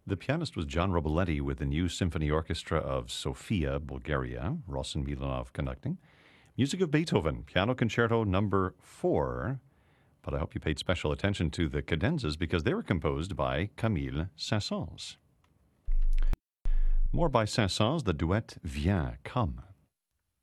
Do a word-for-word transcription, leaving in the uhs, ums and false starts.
The pianist was John Roboletti with the New Symphony Orchestra of Sofia, Bulgaria, Rossen Milanov conducting. Music of Beethoven, Piano Concerto number four. But I hope you paid special attention to the cadenzas because they were composed by Camille Saint-Saëns. More by Saint-Saëns, the duet Viens, Come.